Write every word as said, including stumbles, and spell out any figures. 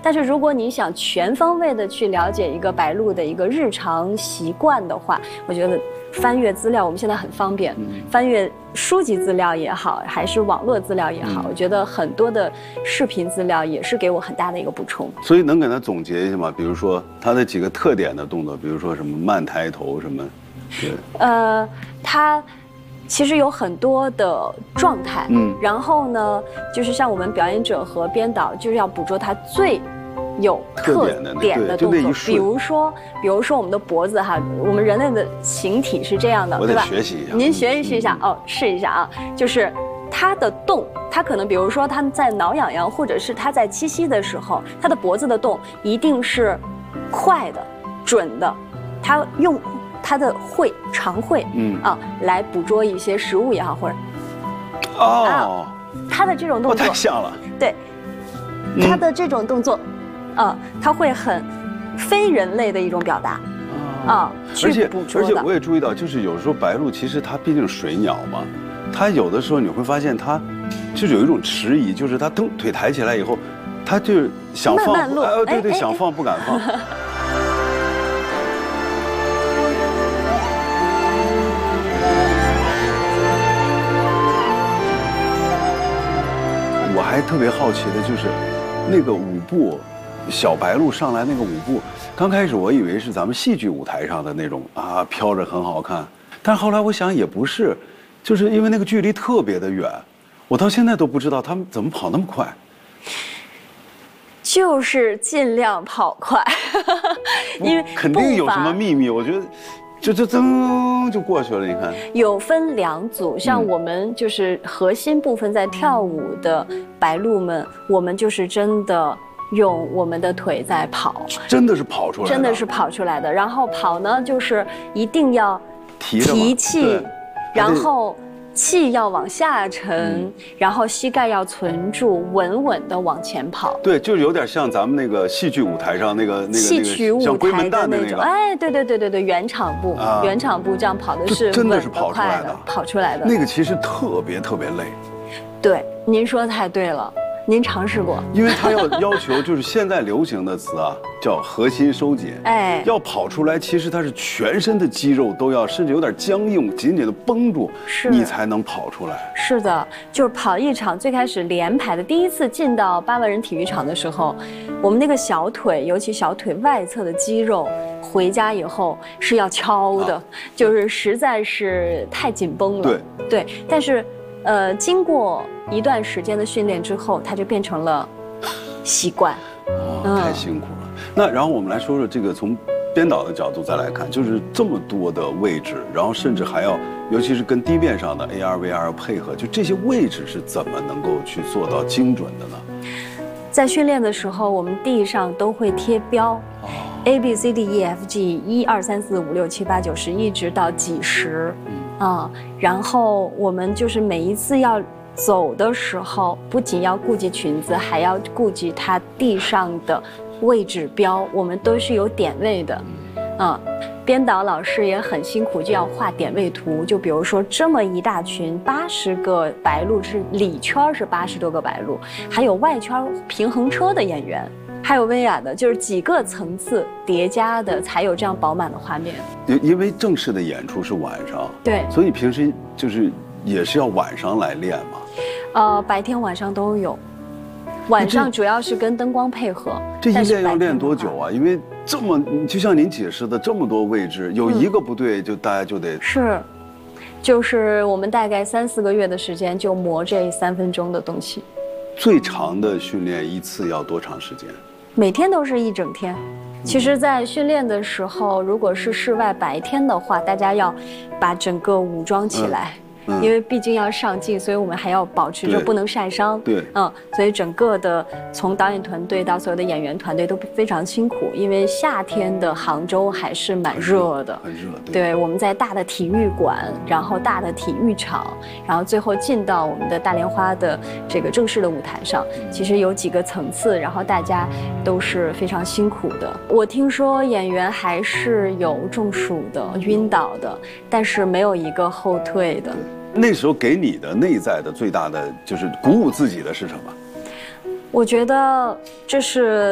但是如果你想全方位的去了解一个白鹭的一个日常习惯的话，我觉得翻阅资料，我们现在很方便，翻阅书籍资料也好，还是网络资料也好，我觉得很多的视频资料也是给我很大的一个补充。 所以能给他总结一下吗？比如说他的几个特点的动作，比如说什么慢抬头什么，对，呃， 他。其实有很多的状态，嗯，然后呢，就是像我们表演者和编导，就是要捕捉他最有特点的动作，比如说，比如说我们的脖子哈，我们人类的形体是这样的，对吧？ 学习一下， 您学习一下哦，试一下啊，就是他的动，他可能比如说他在挠痒痒，或者是他在栖息的时候，他的脖子的动一定是快的、准的，他用。它的喙长喙，嗯啊，来捕捉一些食物也好，或者哦， 它的这种动作太像了， 对，它的这种动作，啊，它会很非人类的一种表达，啊， 去捕捉的。而且而且我也注意到，就是有时候白鹭其实它毕竟水鸟嘛，它有的时候你会发现它就是有一种迟疑，就是它蹬腿抬起来以后，它就是想放， 慢慢落， 对对，想放不敢放。我还特别好奇的就是，那个舞步，小白鹭上来那个舞步，刚开始我以为是咱们戏剧舞台上的那种啊，飘着很好看，但是后来我想也不是，就是因为那个距离特别的远，我到现在都不知道他们怎么跑那么快。 就是尽量跑快，因为肯定有什么秘密，我觉得。就就噔就过去了，你看。 有分两组，像我们就是核心部分在跳舞的白鹭们，我们就是真的用我们的腿在跑， 真的是跑出来的， 真的是跑出来的。然后跑呢，就是一定要提气，然后气要往下沉，嗯、然后膝盖要存住，稳稳的往前跑。 对，就有点像咱们那个戏剧舞台上那个那个戏曲舞台的那种。哎，对对对对对，圆场步，啊、圆场步这样跑的是真的是跑出来的， 跑出来的。 那个其实特别特别累。 对，您说的太对了。您尝试过？ 因为他要要求就是现在流行的词啊，叫核心收紧。哎，要跑出来，其实它是全身的肌肉都要，甚至有点僵硬，紧紧的绷住，是你才能跑出来。 是的，就是跑一场，最开始连排的，第一次进到八万人体育场的时候，我们那个小腿，尤其小腿外侧的肌肉，回家以后是要敲的，啊、就是实在是太紧绷了。 对对，但是。呃，经过一段时间的训练之后，它就变成了习惯。 哦，嗯、太辛苦了。那然后我们来说说这个从编导的角度再来看，就是这么多的位置，然后甚至还要，尤其是跟地面上的 A R V R 配合，就这些位置是怎么能够去做到精准的呢？ 在训练的时候，我们地上都会贴标。哦 A B C D E F G 一二三四五六七八九十，一直到几十，啊、嗯，然后我们就是每一次要走的时候，不仅要顾及裙子，还要顾及它地上的位置标，我们都是有点位的，啊、嗯，编导老师也很辛苦，就要画点位图。就比如说这么一大群八十个白鹭，是里圈是八十多个白鹭，还有外圈平衡车的演员。还有薇娅的，就是几个层次叠加的，才有这样饱满的画面。 因因为正式的演出是晚上， 对， 所以平时就是也是要晚上来练嘛。 呃，白天晚上都有，晚上主要是跟灯光配合。 这一练要练多久啊？因为这么，就像您解释的这么多位置，有一个不对，就大家就得是，就是我们大概三四个月的时间就磨这三分钟的东西。 最长的训练一次要多长时间？ 每天都是一整天。其实，在训练的时候，如果是室外白天的话，大家要把整个武装起来。嗯嗯、因为毕竟要上镜，所以我们还要保持着不能晒伤。 对， 嗯，所以整个的从导演团队到所有的演员团队都非常辛苦，因为夏天的杭州还是蛮热的， 很热。 对，对，我们在大的体育馆，然后大的体育场，然后最后进到我们的大莲花的这个正式的舞台上，其实有几个层次，然后大家都是非常辛苦的。我听说演员还是有中暑的、晕倒的，但是没有一个后退的。 那时候给你的内在的最大的就是鼓舞自己的是什么？ 我觉得这是